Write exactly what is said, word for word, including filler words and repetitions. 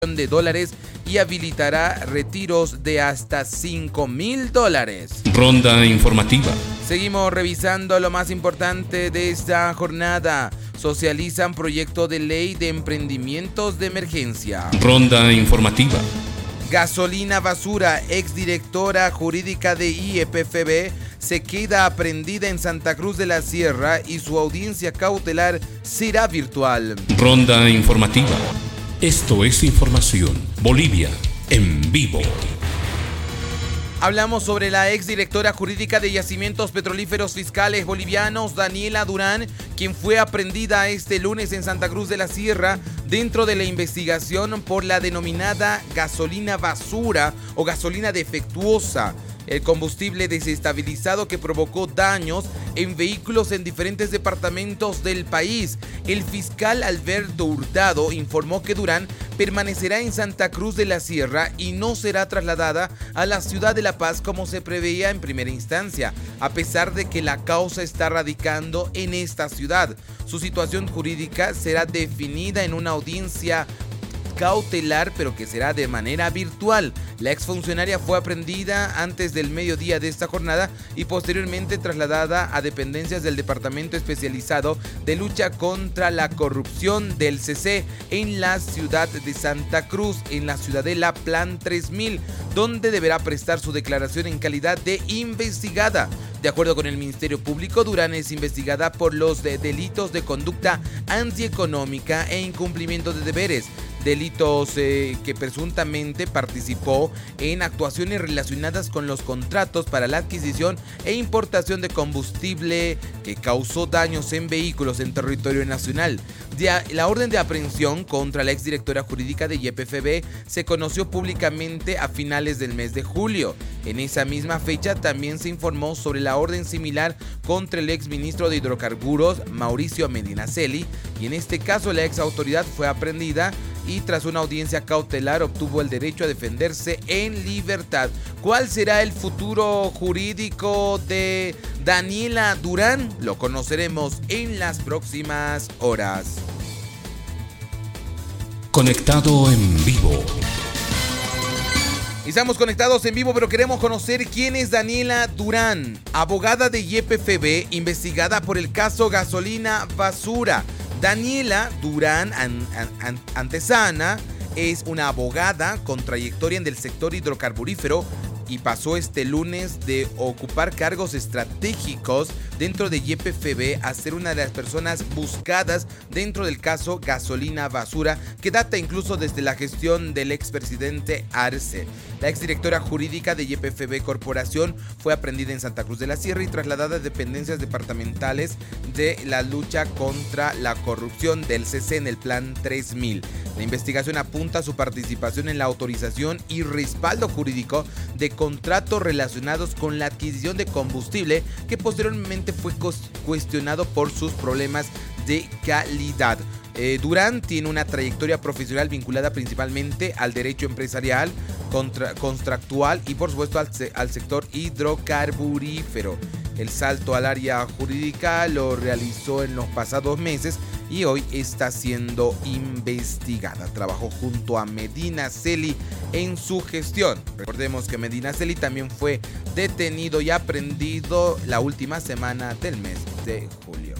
de dólares y habilitará retiros de hasta cinco mil dólares. Ronda informativa. Seguimos revisando lo más importante de esta jornada. Socializan proyecto de ley de emprendimientos de emergencia. Ronda informativa. Gasolina Basura, exdirectora jurídica de I E P F B, se queda aprehendida en Santa Cruz de la Sierra y su audiencia cautelar será virtual. Ronda informativa. Esto es Información Bolivia en vivo. Hablamos sobre la exdirectora jurídica de Yacimientos Petrolíferos Fiscales Bolivianos, Daniela Durán, quien fue aprehendida este lunes en Santa Cruz de la Sierra dentro de la investigación por la denominada gasolina basura o gasolina defectuosa, el combustible desestabilizado que provocó daños en vehículos en diferentes departamentos del país. El fiscal Alberto Hurtado informó que Durán permanecerá en Santa Cruz de la Sierra y no será trasladada a la ciudad de La Paz como se preveía en primera instancia, a pesar de que la causa está radicando en esta ciudad. Su situación jurídica será definida en una audiencia cautelar, pero que será de manera virtual. La exfuncionaria fue aprehendida antes del mediodía de esta jornada y posteriormente trasladada a dependencias del Departamento Especializado de Lucha contra la Corrupción del C C en la ciudad de Santa Cruz, en la ciudadela Plan tres mil, donde deberá prestar su declaración en calidad de investigada. De acuerdo con el Ministerio Público, Durán es investigada por los de delitos de conducta antieconómica e incumplimiento de deberes, delitos eh, que presuntamente participó en actuaciones relacionadas con los contratos para la adquisición e importación de combustible que causó daños en vehículos en territorio nacional. La orden de aprehensión contra la exdirectora jurídica de Y E P F B se conoció públicamente a finales del mes de julio. En esa misma fecha también se informó sobre la orden similar contra el exministro de Hidrocarburos, Mauricio Medinaceli, y en este caso la exautoridad fue aprehendida y tras una audiencia cautelar obtuvo el derecho a defenderse en libertad. ¿Cuál será el futuro jurídico de Daniela Durán? Lo conoceremos en las próximas horas. Conectado en vivo. Estamos conectados en vivo, pero queremos conocer quién es Daniela Durán, abogada de Y E P F B, investigada por el caso gasolina basura. Daniela Durán an, an, an, Antesana es una abogada con trayectoria en el sector hidrocarburífero y pasó este lunes de ocupar cargos estratégicos dentro de Y E P F B a ser una de las personas buscadas dentro del caso gasolina basura, que data incluso desde la gestión del expresidente Arce. La exdirectora jurídica de Y E P F B Corporación fue aprehendida en Santa Cruz de la Sierra y trasladada a dependencias departamentales de la lucha contra la corrupción del C C en el Plan tres mil. La investigación apunta a su participación en la autorización y respaldo jurídico de contratos relacionados con la adquisición de combustible, que posteriormente fue cuestionado por sus problemas de calidad. Eh, Durán tiene una trayectoria profesional vinculada principalmente al derecho empresarial, contra, contractual y por supuesto al, al sector hidrocarburífero. El salto al área jurídica lo realizó en los pasados meses y hoy está siendo investigada. Trabajó junto a Medinaceli en su gestión. Recordemos que Medinaceli también fue detenido y aprehendido la última semana del mes de julio.